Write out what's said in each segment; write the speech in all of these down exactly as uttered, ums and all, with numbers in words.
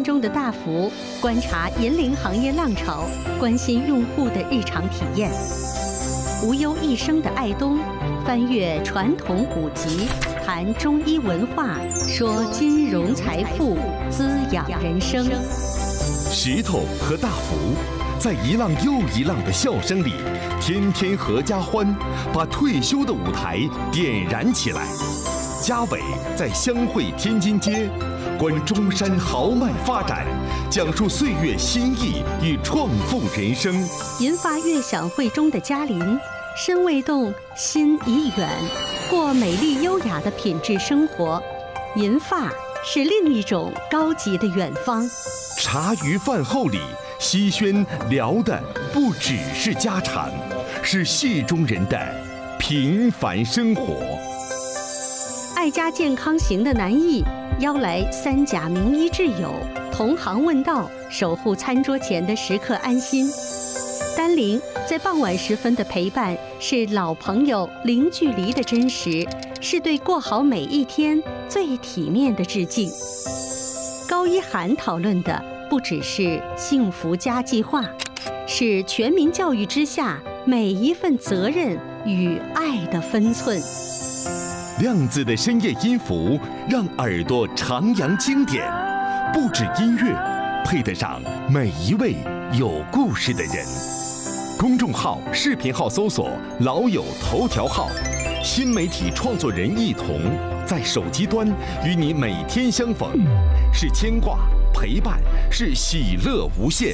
中的大福，观察银龄行业浪潮，关心用户的日常体验。无忧一生的爱东，翻阅传统古籍，谈中医文化，说金融财富，滋养人生。 石头和大福在一浪又一浪的笑声里，天天合家欢，把退休的舞台点燃起来。嘉伟在相会天津街，观中山豪迈发展，讲述岁月新意与创富人生。 银发悦享会中的嘉林，身未动，心已远，过美丽优雅的品质生活。银发是另一种高级的远方。 茶余饭后里，西轩聊的不只是家常，是戏中人的平凡生活。 爱家健康行的南艺邀来三甲名医挚友，同行问道，守护餐桌前的食客安心。丹玲在傍晚时分的陪伴，是老朋友零距离的真实，是对过好每一天最体面的致敬。高一涵讨论的不只是幸福家计划，是全民教育之下每一份责任与爱的分寸。 亮子的深夜音符让耳朵徜徉经典，不止音乐，配得上每一位有故事的人。公众号、视频号搜索“老友头条号”，新媒体创作人一同在手机端与你每天相逢，是牵挂、陪伴，是喜乐无限。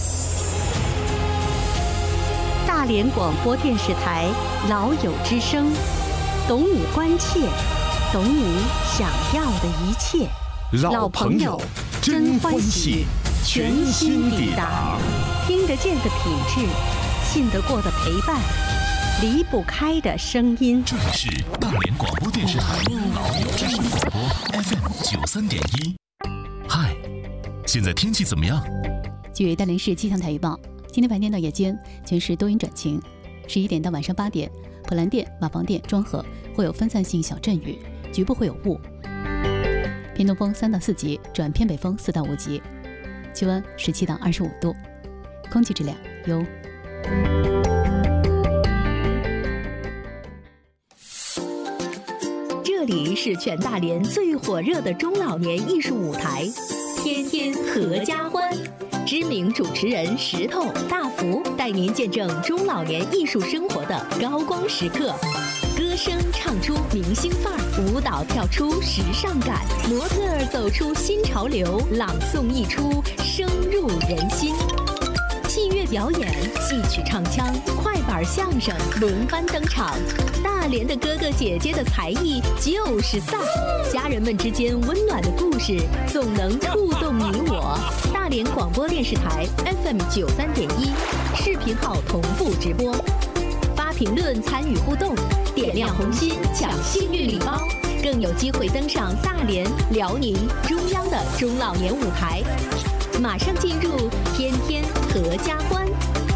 大连广播电视台老友之声，懂你关切，懂你想要的一切。 老朋友真欢喜，全新抵达， 听得见的品质，信得过的陪伴，离不开的声音。 这里是大连广播电视台老友之声广播 F M 九三点一。嗨，现在天气怎么样？ 据大连市气象台预报，今天白天到夜间全市多云转晴，十一点到晚上八点，普兰店、瓦房店、庄河会有分散性小阵雨，局部会有雾。偏东风三到四级转偏北风四到五级，气温十七到二十五度，空气质量优。 这里是全大连最火热的中老年艺术舞台，天天合家欢。知名主持人石头、大福带您见证中老年艺术生活的高光时刻。歌声唱出明星范儿，舞蹈跳出时尚感，模特儿走出新潮流，朗诵一出深入人心。器乐表演、戏曲唱腔、快板相声轮番登场，大连的哥哥姐姐的才艺就是飒，家人们之间温暖的故事总能触动你我。大连广播电视台 F M 九三点一，视频号同步直播，发评论参与互动，点亮红心抢幸运礼包，更有机会登上大连、辽宁、中央的中老年舞台。马上进入天天合家欢。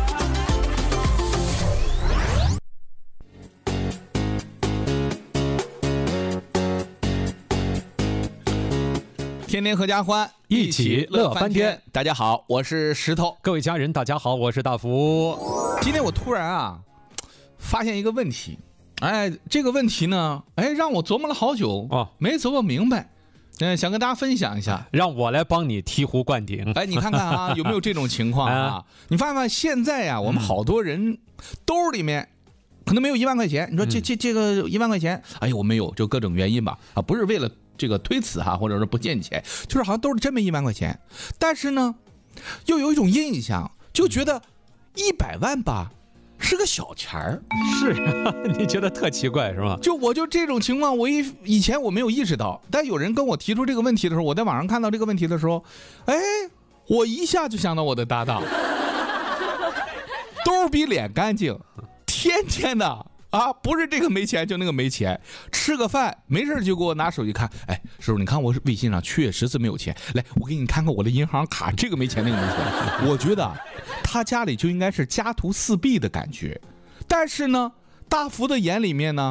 天天合家欢， 一起乐翻天。 大家好，我是石头。 各位家人，大家好，我是大福。 今天我突然啊，发现一个问题，哎，这个问题呢，哎，让我琢磨了好久哦，没琢磨明白。嗯，想跟大家分享一下， 让我来帮你醍醐灌顶。 哎，你看看啊，有没有这种情况啊？你发现现在呀、啊，我们好多人兜里面可能没有一万块钱。你说这这这个一万块钱，哎呀，我没有，就各种原因吧，啊，不是为了这个推辞哈，或者说不见钱，就是好像兜里真没一万块钱。但是呢，又有一种印象，就觉得一百万吧。是个小钱儿， 是啊，你觉得特奇怪是吗？ 就我就这种情况，我以以前我没有意识到，但有人跟我提出这个问题的时候，我在网上看到这个问题的时候，哎，我一下就想到我的搭档，兜比脸干净，天天的啊，不是这个没钱就那个没钱，吃个饭没事就给我拿手机看，哎，师傅你看我微信上确实是没有钱，来我给你看看我的银行卡，这个没钱那个没钱，我觉得他家里就应该是家徒四壁的感觉。但是呢，大福的眼里面呢，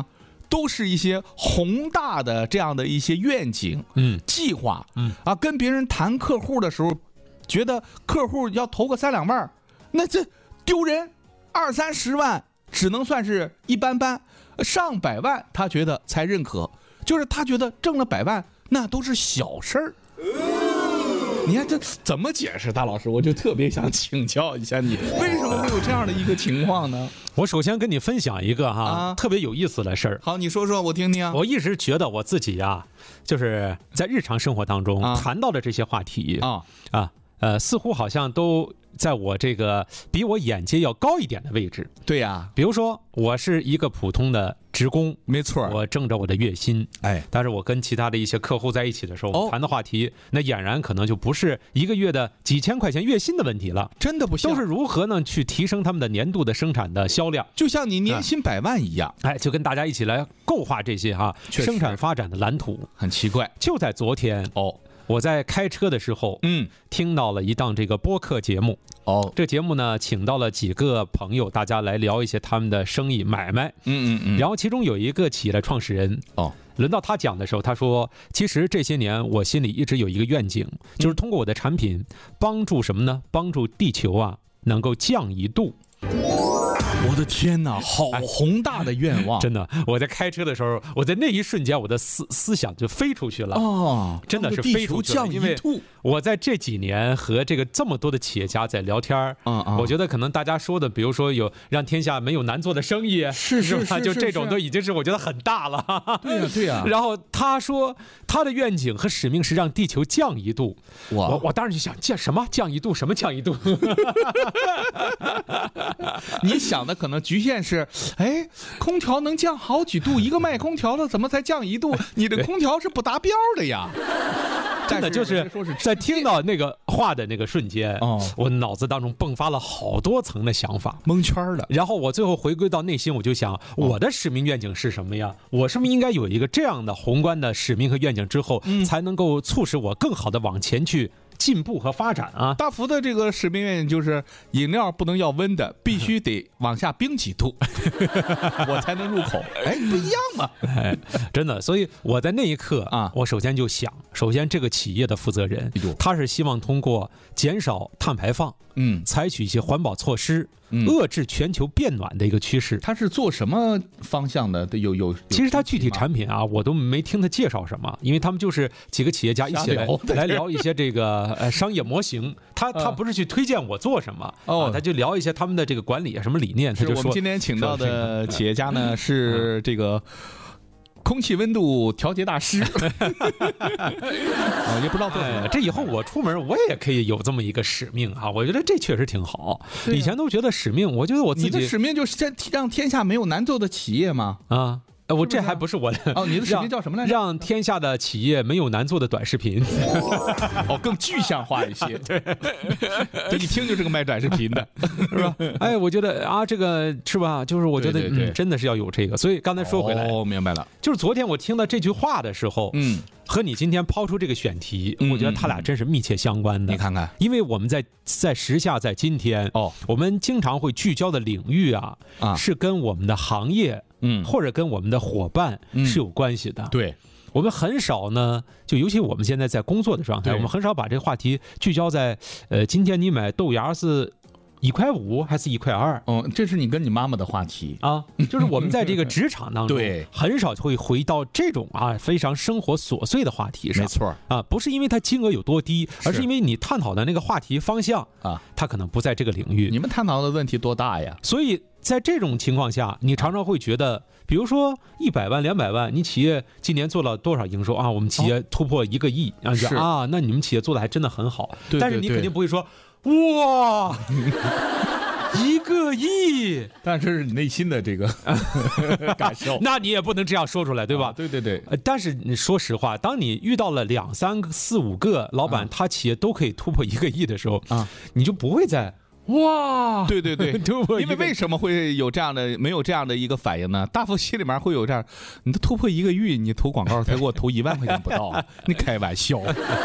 都是一些宏大的这样的一些愿景、 嗯计划， 嗯啊，跟别人谈客户的时候，觉得客户要投个三两万，那这丢人，二三十万只能算是一般般，上百万他觉得才认可，就是他觉得挣了百万那都是小事儿。你看这怎么解释，大老师？我就特别想请教一下你，为什么会有这样的一个情况呢？ 我首先跟你分享一个哈、 啊、 特别有意思的事儿。 好，你说说我听听。 我一直觉得我自己呀，就是在日常生活当中、啊、谈到的这些话题啊啊呃，似乎好像都在我这个比我眼界要高一点的位置。 对呀、啊， 比如说我是一个普通的职工， 没错， 我挣着我的月薪， 哎， 但是我跟其他的一些客户在一起的时候， 哦、 谈的话题，那俨然可能就不是一个月的几千块钱月薪的问题了， 真的不像， 都是如何呢去提升他们的年度的生产的销量， 就像你年薪百万一样， 哎，就跟大家一起来构画这些哈生产发展的蓝图。 很奇怪， 就在昨天哦。 我在开车的时候，嗯，听到了一档这个播客节目，哦，这节目呢，请到了几个朋友，大家来聊一些他们的生意买卖，嗯嗯嗯，然后其中有一个企业的创始人，哦，轮到他讲的时候，他说，其实这些年我心里一直有一个愿景，就是通过我的产品帮助什么呢？帮助地球啊能够降一度。 我的天哪，好宏大的愿望！ 真的，我在开车的时候，我在那一瞬间，我的思思想就飞出去了。哦，真的是飞出去了。因为我在这几年和这个这么多的企业家在聊天儿，嗯嗯，我觉得可能大家说的，比如说有让天下没有难做的生意， 是是是， 就这种都已经是我觉得很大了。 对呀对呀。 然后他说他的愿景和使命是让地球降一度。我我当时就想降什么降一度，什么降一度？ 你想的可能局限是，哎，空调能降好几度，一个卖空调的怎么才降一度？你的空调是不达标的呀。 真的就是在听到那个话的那个瞬间，哦，我脑子当中迸发了好多层的想法， 蒙圈了。 然后我最后回归到内心，我就想，我的使命愿景是什么呀？我是不是应该有一个这样的宏观的使命和愿景之后，嗯，才能够促使我更好的往前去进步和发展啊！ 大福的这个使命愿景就是饮料不能要温的，必须得往下冰几度，我才能入口。哎，不一样嘛！ 哎，真的，所以我在那一刻啊，我首先就想，首先这个企业的负责人，他是希望通过减少碳排放，嗯，采取一些环保措施。嗯、遏制全球变暖的一个趋势， 它是做什么方向的？有有， 其实它具体产品啊，我都没听他介绍什么，因为他们就是几个企业家一起来来聊一些这个呃商业模型。他他不是去推荐我做什么，哦、啊，他就聊一些他们的这个管理什么理念。他就说， 我们今天请到的企业家呢是这个。空气温度调节大师，啊，也不知道做什么。 这以后我出门我也可以有这么一个使命啊！我觉得这确实挺好。以前都觉得使命，我觉得我自己你的使命就是让天下没有难做的企业吗？ 啊。我这还不是我的哦，你的使命叫什么来着？ 让天下的企业没有难做的短视频， 哦，更具象化一些。对，这一听就是个卖短视频的， 是吧？哎，我觉得啊，这个是吧？就是我觉得嗯，真的是要有这个。所以刚才说回来， 哦，明白了。 就是昨天我听到这句话的时候，嗯，和你今天抛出这个选题，我觉得他俩真是密切相关的。 你看看， 因为我们在在时下在今天哦，我们经常会聚焦的领域啊，啊，是跟我们的行业。嗯，或者跟我们的伙伴是有关系的。 嗯、对， 我们很少呢，就尤其我们现在在工作的状态，我们很少把这个话题聚焦在，呃，今天你买豆芽是一块五还是一块二？ 哦，这是你跟你妈妈的话题啊，就是我们在这个职场当中， 对， 很少会回到这种啊非常生活琐碎的话题上。 没错啊，不是因为它金额有多低，而是因为你探讨的那个话题方向啊，它可能不在这个领域。 你们探讨的问题多大呀？ 所以。在这种情况下，你常常会觉得，比如说一百万、两百万，你企业今年做了多少营收啊？我们企业突破一个亿，啊，是啊，那你们企业做的还真的很好。 对对对， 但是你肯定不会说，哇，一个亿。 但这是你内心的这个感受， 那你也不能这样说出来，对吧？ 啊、对对对。 但是你说实话，当你遇到了两三个、四五个老板，啊、他企业都可以突破一个亿的时候，啊，你就不会再。哇， 对对对，因为为什么会有这样的没有这样的一个反应呢？大夫心里面会有这样，你都突破一个亿，你投广告才给我投一万块钱不到，你开玩笑。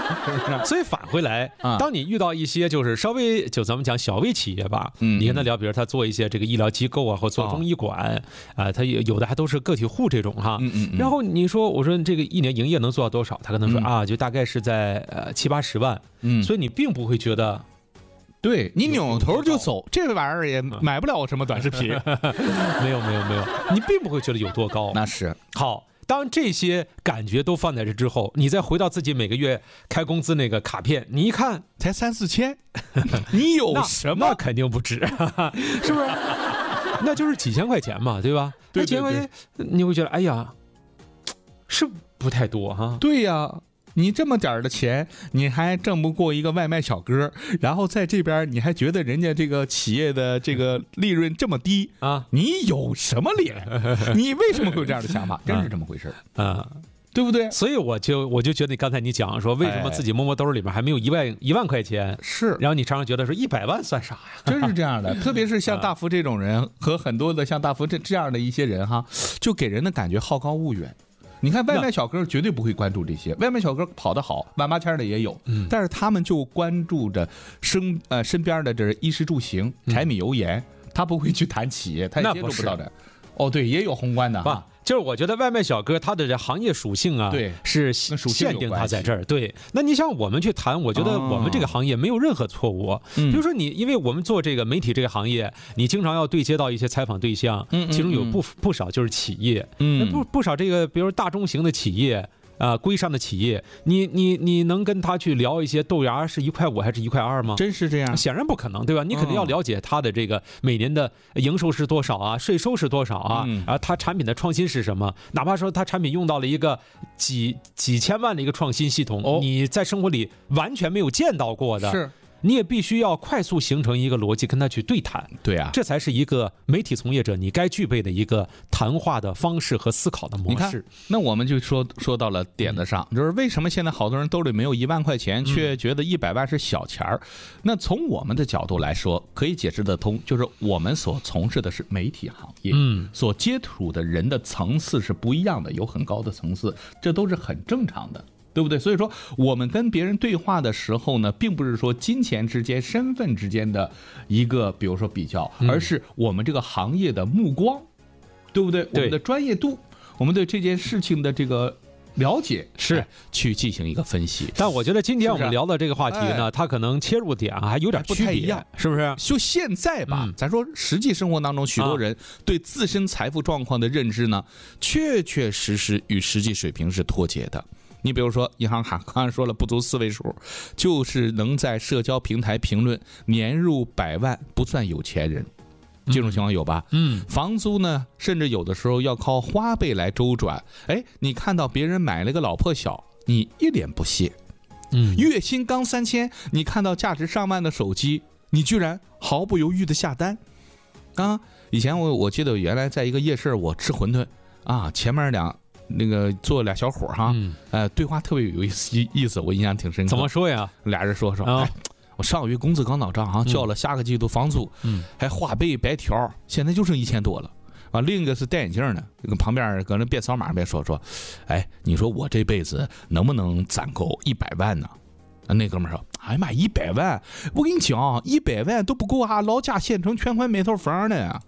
所以反回来，当你遇到一些就是稍微就咱们讲小微企业吧，你跟他聊，比如他做一些这个医疗机构啊，或做中医馆啊，他有的还都是个体户这种哈。然后你说，我说这个一年营业能做到多少？他可能说啊，就大概是在呃七八十万。嗯，所以你并不会觉得。 对你扭头就走，这玩意儿也买不了我什么短视频。 没有没有没有，你并不会觉得有多高。 那是好，当这些感觉都放在这之后，你再回到自己每个月开工资那个卡片，你一看才三四千，你有什么？ 那肯定不止，是不是？那就是几千块钱嘛，对吧？ 对对对， 几千块钱，你会觉得哎呀，是不太多哈。 对呀。你这么点的钱，你还挣不过一个外卖小哥，然后在这边你还觉得人家这个企业的这个利润这么低啊？你有什么脸？你为什么会有这样的想法？真是这么回事啊，对不对？ 所以我就我就觉得刚才你讲说，为什么自己摸摸兜里面还没有一万一万块钱？ 是， 然后你常常觉得说一百万算啥呀？ 真是这样的，特别是像大福这种人和很多的像大福这这样的一些人哈，就给人的感觉好高骛远。你看外卖小哥绝对不会关注这些，外卖小哥跑得好，万八千的也有，嗯，但是他们就关注着身呃身边的这衣食住行、柴米油盐，他不会去谈企业，他也接触不到的。哦，对，也有宏观的哈。 就是我觉得外卖小哥他的这行业属性啊， 对， 是限定他在这儿。对，那你像我们去谈，我觉得我们这个行业没有任何错误。比如说你，因为我们做这个媒体这个行业，你经常要对接到一些采访对象，其中有不不少就是企业，嗯，不不少这个，比如大中型的企业。啊，规上的企业，你你你能跟他去聊一些豆芽是一块五还是一块二吗？ 真是这样， 显然不可能，对吧？你肯定要了解他的这个每年的营收是多少啊，税收是多少啊，嗯、啊，他产品的创新是什么？哪怕说他产品用到了一个几几千万的一个创新系统，哦、你在生活里完全没有见到过的， 是。 你也必须要快速形成一个逻辑跟他去对谈， 对啊， 这才是一个媒体从业者你该具备的一个谈话的方式和思考的模式。 那我们就说说到了点子上，就是为什么现在好多人兜里没有一万块钱，却觉得一百万是小钱儿？那从我们的角度来说，可以解释得通，就是我们所从事的是媒体行业，嗯，所接触的人的层次是不一样的，有很高的层次，这都是很正常的。对不对？所以说我们跟别人对话的时候呢，并不是说金钱之间、身份之间的一个比如说比较，而是我们这个行业的目光，对不对？我们的专业度，我们对这件事情的这个了解是去进行一个分析。 但我觉得今天我们聊的这个话题呢，它可能切入点啊还有点不太一样， 是不是？ 就现在吧，咱说实际生活当中，许多人对自身财富状况的认知呢，确确实实与实际水平是脱节的。你比如说银行卡，刚刚说了不足四位数，就是能在社交平台评论年入百万不算有钱人，这种情况有吧？嗯，房租呢，甚至有的时候要靠花呗来周转。哎，你看到别人买了个老破小，你一脸不屑。嗯，月薪刚三千，你看到价值上万的手机，你居然毫不犹豫的下单。啊，以前我我记得原来在一个夜市，我吃馄饨啊，前面两。那个做俩小伙哈，嗯、呃，对话特别有意思，意思我印象挺深刻。 怎么说呀？ 俩人说说，哦、哎，我上个月工资刚到账啊，交了下个季度房租，嗯，还花呗白条，现在就剩一千多了。啊，另一个是戴眼镜的，跟旁边搁那别扫码别说说，哎，你说我这辈子能不能攒够一百万呢？那哥们说，哎呀妈，一百万，我跟你讲，一百万都不够啊，老家县城全款买套房呢。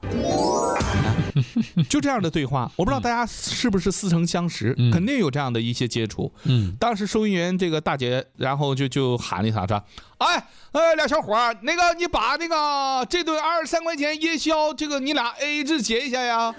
就这样的对话，我不知道大家是不是似曾相识，嗯、肯定有这样的一些接触。嗯，当时收银员这个大姐，然后就就喊了一嗓子，哎，呃，俩小伙儿，那个你把那个这顿二十三块钱夜宵，这个你俩 A A 制结一下呀。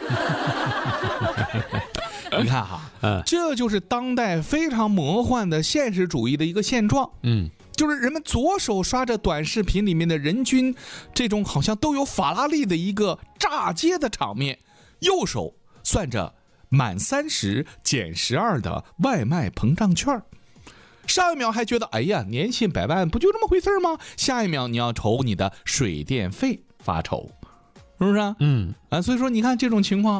你看哈，嗯，这就是当代非常魔幻的现实主义的一个现状。嗯。就是人们左手刷着短视频里面的人均这种好像都有法拉利的一个炸街的场面，右手算着满三十减十二的外卖膨胀券，上一秒还觉得哎呀年薪百万不就这么回事吗？下一秒你要愁你的水电费发愁，是不是啊？嗯啊，所以说你看这种情况，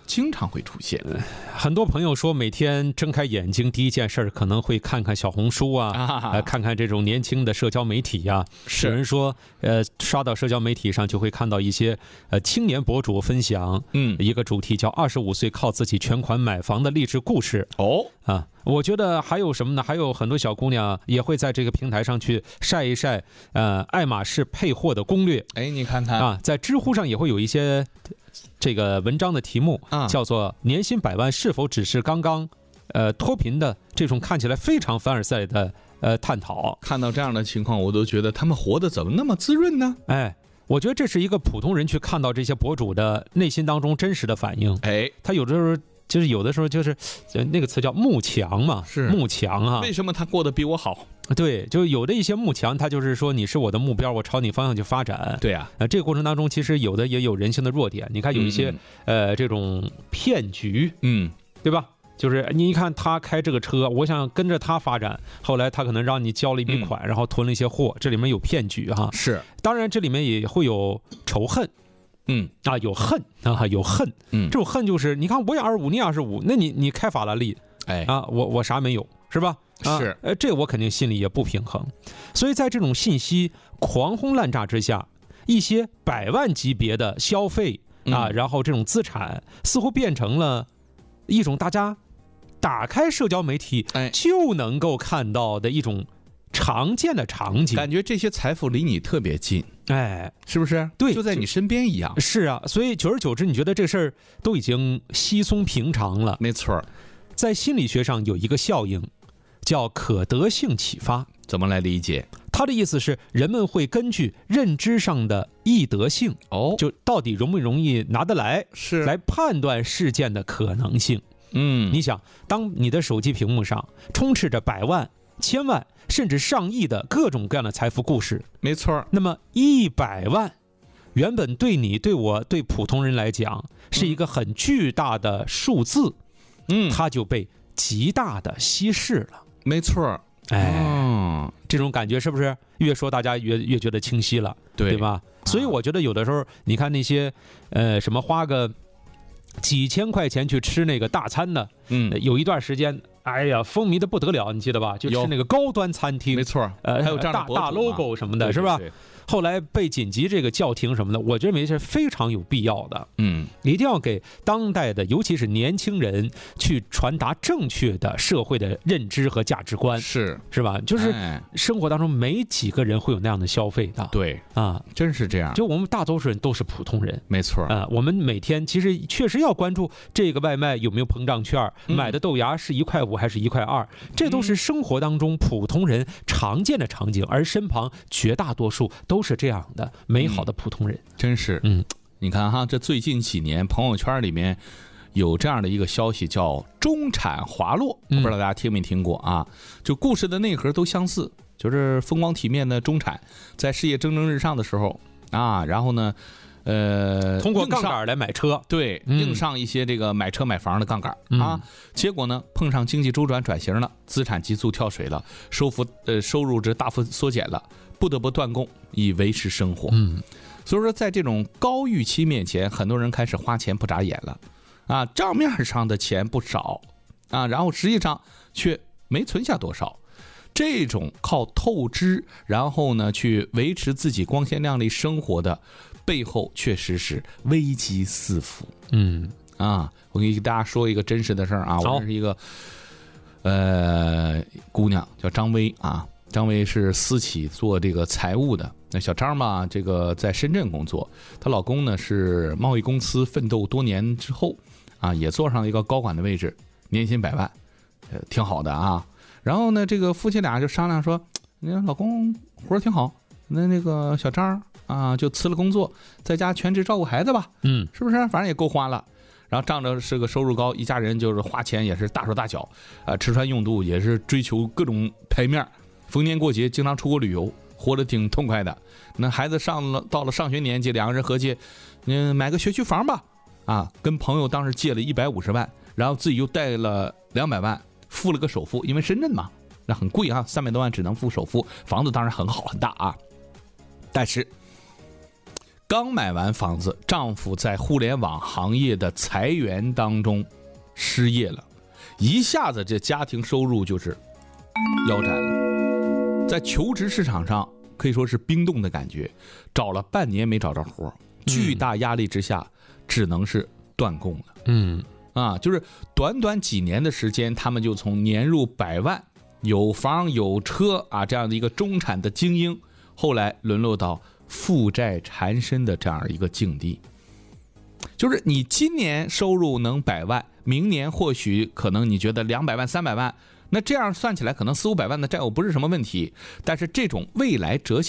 经常会出现。 很多朋友说，每天睁开眼睛第一件事可能会看看小红书啊，啊呃、看看这种年轻的社交媒体呀、啊。 是有人说，呃，刷到社交媒体上就会看到一些呃青年博主分享，嗯，一个主题叫二十五岁靠自己全款买房的励志故事。 哦， 啊，我觉得还有什么呢？还有很多小姑娘也会在这个平台上去晒一晒，呃，爱马仕配货的攻略。 哎，你看看啊，在知乎上也会有一些这个文章的题目，啊、叫做“年薪百万是否只是刚刚呃脱贫”的这种看起来非常凡尔赛的呃探讨。 看到这样的情况，我都觉得他们活得怎么那么滋润呢？ 哎，我觉得这是一个普通人去看到这些博主的内心当中真实的反应。 哎， 他有的时候。就是有的时候就是那个词叫慕强嘛， 是慕强啊。 为什么他过得比我好？ 对，就有的一些慕强，他就是说你是我的目标，我朝你方向去发展。 对啊， 呃，这个过程当中其实有的也有人性的弱点。你看有一些、嗯、呃这种骗局， 嗯， 对吧？就是你一看他开这个车，我想跟着他发展，后来他可能让你交了一笔款，嗯、然后囤了一些货，这里面有骗局哈。 是， 当然这里面也会有仇恨。 嗯啊，有恨啊，有恨，嗯，这种恨就是，你看我也二十五，你二十五，那你你开法拉利， 哎啊，我我啥没有，是吧？ 啊、是， 呃，这我肯定心里也不平衡，所以在这种信息狂轰滥炸之下，一些百万级别的消费啊，嗯、然后这种资产似乎变成了一种大家打开社交媒体就能够看到的一种常见的场景， 感觉这些财富离你特别近。 哎， 是不是？ 对， 就在你身边一样。 是啊，所以久而久之，你觉得这事儿都已经稀松平常了。 没错， 在心理学上有一个效应，叫可得性启发。 怎么来理解？ 他的意思是，人们会根据认知上的易得性， 哦， 就到底容不容易拿得来， 是来判断事件的可能性。 嗯， 你想，当你的手机屏幕上充斥着百万、千万甚至上亿的各种各样的财富故事， 没错。 那么一百万，原本对你、对我、对普通人来讲是一个很巨大的数字，嗯，它就被极大的稀释了。 没错， 哎， 嗯， 这种感觉是不是越说大家越越觉得清晰了？ 对， 对吧？所以我觉得有的时候，你看那些呃什么花个几千块钱去吃那个大餐的，嗯，有一段时间。哎呀，风靡的不得了，你记得吧？就吃那个高端餐厅， 没错， 呃， 还有这样的大大 logo 什么的，是吧？ 对对对， 后来被紧急这个叫停什么的，我认为是非常有必要的。 嗯， 一定要给当代的，尤其是年轻人，去传达正确的社会的认知和价值观， 是是吧？就是生活当中没几个人会有那样的消费的。 对啊， 真是这样。 就我们大多数人都是普通人， 没错啊。我们每天其实确实要关注这个外卖有没有膨胀券， 嗯、 买的豆芽是一块五还是一块二。这都是生活当中普通人常见的场景，而身旁绝大多数都是这样的美好的普通人。 嗯、真是， 嗯， 你看哈，这最近几年朋友圈里面有这样的一个消息，叫中产滑落，我不知道大家听没听过啊？就故事的内核都相似，就是风光体面的中产，在事业蒸蒸日上的时候啊，然后呢。呃， 通过杠杆来买车， 对，硬上一些这个买车买房的杠杆、嗯、啊，结果呢，碰上经济周转转型了，资产急速跳水了，收幅呃收入值大幅缩减了，不得不断供以维持生活。嗯，所以说在这种高预期面前，很多人开始花钱不眨眼了，啊，账面上的钱不少啊，然后实际上却没存下多少。这种靠透支，然后呢去维持自己光鲜亮丽生活的。背后确实是危机四伏。 嗯啊，我给大家说一个真实的事儿啊，我认识一个呃姑娘叫张薇啊，张薇是私企做这个财务的。那小张嘛，这个在深圳工作，她老公呢是贸易公司奋斗多年之后啊，也坐上了一个高管的位置，年薪百万，呃，挺好的啊。然后呢，这个夫妻俩就商量说，你老公活儿挺好，那那个小张。啊，就辞了工作，在家全职照顾孩子吧， 嗯， 是不是？反正也够花了。然后仗着是个收入高，一家人就是花钱也是大手大脚，啊、呃，吃穿用度也是追求各种牌面，逢年过节经常出国旅游，活得挺痛快的。那孩子上了到了上学年纪，两个人合计，嗯，买个学区房吧，啊，跟朋友当时借了一百五十万，然后自己又贷了两百万，付了个首付，因为深圳嘛，那很贵啊，三百多万只能付首付，房子当然很好很大啊，但是。 刚买完房子，丈夫在互联网行业的裁员当中失业了，一下子这家庭收入就是腰斩了。在求职市场上可以说是冰冻的感觉，找了半年没找着活，巨大压力之下只能是断供了。 嗯啊，就是短短几年的时间，他们就从年入百万、有房有车啊这样的一个中产的精英，后来沦落到负债缠身的这样一个境地。就是你今年收入能百万，明年或许可能你觉得两百万、三百万，那这样算起来可能四五百万的债务不是什么问题，但是这种未来折现